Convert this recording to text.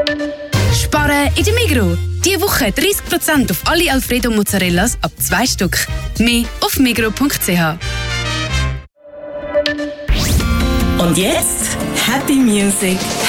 Sparen in der Migros. Diese Woche 30% auf alle Alfredo Mozzarellas ab 2 Stück. Mehr auf migros.ch. Und jetzt Happy Music,